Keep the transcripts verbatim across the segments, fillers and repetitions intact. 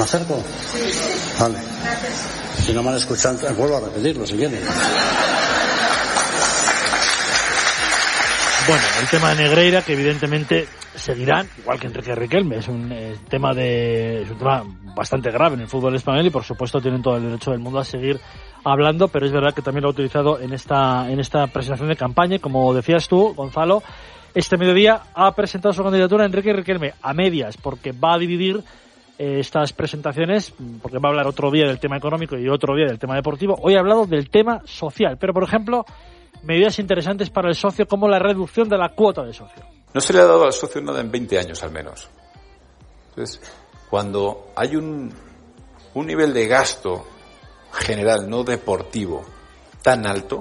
acerco? Sí. Vale. Si no me han escuchado, vuelvo a repetirlo si quieren. Bueno, el tema de Negreira, que evidentemente seguirán, igual que Enrique Riquelme, es un eh, tema de es un tema bastante grave en el fútbol español y por supuesto tienen todo el derecho del mundo a seguir hablando, pero es verdad que también lo ha utilizado en esta en esta presentación de campaña, y como decías tú, Gonzalo, este mediodía ha presentado su candidatura a Enrique Riquelme a medias, porque va a dividir eh, estas presentaciones, porque va a hablar otro día del tema económico y otro día del tema deportivo. Hoy ha hablado del tema social, pero por ejemplo, medidas interesantes para el socio como la reducción de la cuota de socio. No se le ha dado al socio nada en veinte años al menos. Entonces, cuando hay un, un nivel de gasto general, no deportivo, tan alto,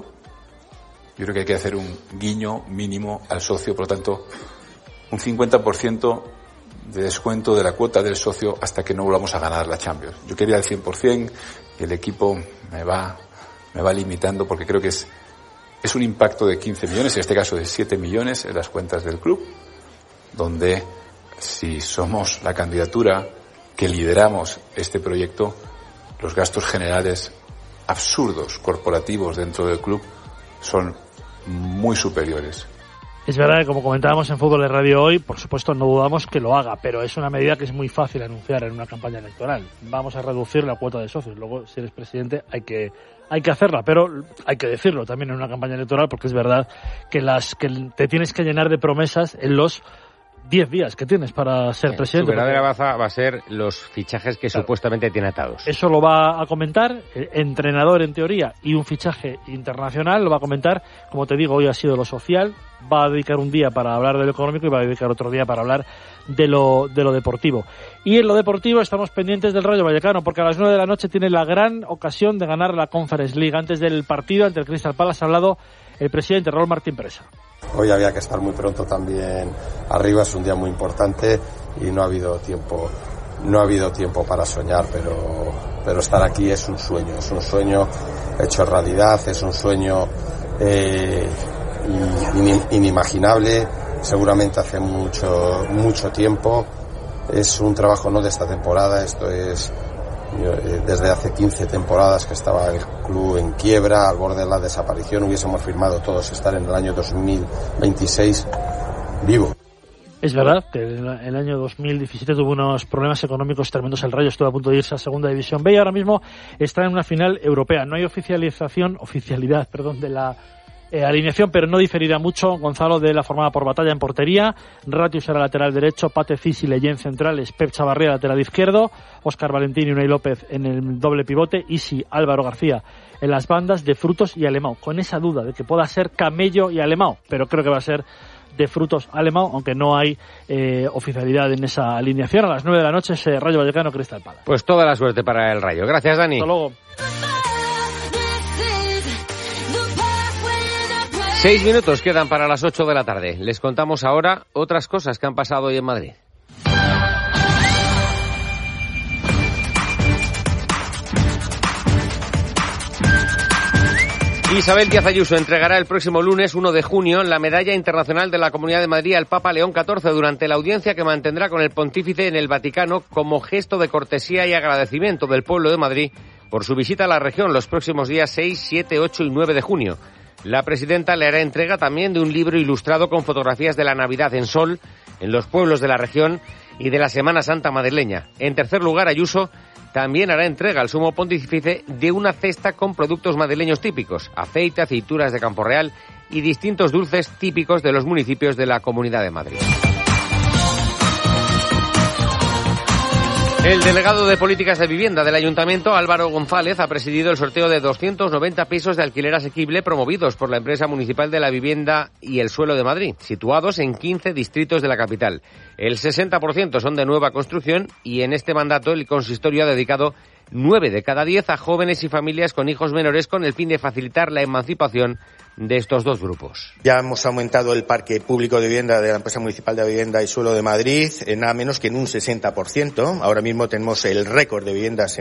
yo creo que hay que hacer un guiño mínimo al socio, por lo tanto, un cincuenta por ciento de descuento de la cuota del socio hasta que no volvamos a ganar la Champions. Yo quería el cien por ciento y el equipo me va, me va limitando porque creo que es Es un impacto de quince millones, en este caso de siete millones en las cuentas del club, donde si somos la candidatura que lideramos este proyecto, los gastos generales absurdos corporativos dentro del club son muy superiores. Es verdad que, como comentábamos en Fútbol de Radio hoy, por supuesto no dudamos que lo haga, pero es una medida que es muy fácil anunciar en una campaña electoral. Vamos a reducir la cuota de socios. Luego, si eres presidente, hay que hay que hacerla, pero hay que decirlo también en una campaña electoral, porque es verdad que las que te tienes que llenar de promesas en los diez días que tienes para ser sí, presidente. Su verdadera baza va a ser los fichajes que claro, supuestamente tiene atados. Eso lo va a comentar el entrenador en teoría y un fichaje internacional, lo va a comentar, como te digo, hoy ha sido lo social, va a dedicar un día para hablar de lo económico y va a dedicar otro día para hablar de lo de lo deportivo. Y en lo deportivo estamos pendientes del Rayo Vallecano, porque a las nueve de la noche tiene la gran ocasión de ganar la Conference League. Antes del partido ante el Crystal Palace ha hablado el presidente Raúl Martín Presa. Hoy había que estar muy pronto también arriba, es un día muy importante y no ha habido tiempo, no ha habido tiempo para soñar, pero, pero estar aquí es un sueño, es un sueño hecho realidad, es un sueño eh, inimaginable, seguramente hace mucho, mucho tiempo, es un trabajo no de esta temporada, esto es desde hace quince temporadas que estaba el club en quiebra, al borde de la desaparición, hubiésemos firmado todos estar en el año dos mil veintiséis vivo. Es verdad que en el año dos mil diecisiete tuvo unos problemas económicos tremendos el Rayo, estuvo a punto de irse a Segunda División B y ahora mismo está en una final europea. No hay oficialización, oficialidad, perdón, de la Eh, alineación, pero no diferirá mucho, Gonzalo, de la formada por Batalla en portería, Ratius será lateral derecho, Pate Cis y Leyen centrales, Pep Chavarría lateral izquierdo, Óscar Valentín y Unai López en el doble pivote, Isi, Álvaro García en las bandas, de Frutos y Alemão, con esa duda de que pueda ser Camello y Alemão, pero creo que va a ser de Frutos Alemão, aunque no hay eh, oficialidad en esa alineación. A las nueve de la noche ese Rayo Vallecano Crystal Palace. Pues toda la suerte para el Rayo. Gracias, Dani. Hasta luego. Seis minutos quedan para las ocho de la tarde. Les contamos ahora otras cosas que han pasado hoy en Madrid. Isabel Díaz Ayuso entregará el próximo lunes uno de junio la Medalla Internacional de la Comunidad de Madrid al Papa León catorce durante la audiencia que mantendrá con el pontífice en el Vaticano como gesto de cortesía y agradecimiento del pueblo de Madrid por su visita a la región los próximos días seis, siete, ocho y nueve de junio. La presidenta le hará entrega también de un libro ilustrado con fotografías de la Navidad en sol en los pueblos de la región y de la Semana Santa madrileña. En tercer lugar, Ayuso también hará entrega al sumo pontífice de una cesta con productos madrileños típicos, aceite, aceitunas de Campo Real y distintos dulces típicos de los municipios de la Comunidad de Madrid. El delegado de Políticas de Vivienda del Ayuntamiento, Álvaro González, ha presidido el sorteo de doscientos noventa pisos de alquiler asequible promovidos por la empresa municipal de la Vivienda y el Suelo de Madrid, situados en quince distritos de la capital. El sesenta por ciento son de nueva construcción y en este mandato el consistorio ha dedicado nueve de cada diez a jóvenes y familias con hijos menores con el fin de facilitar la emancipación de estos dos grupos. Ya hemos aumentado el parque público de vivienda de la empresa municipal de Vivienda y Suelo de Madrid en nada menos que en un sesenta por ciento. Ahora mismo tenemos el récord de viviendas en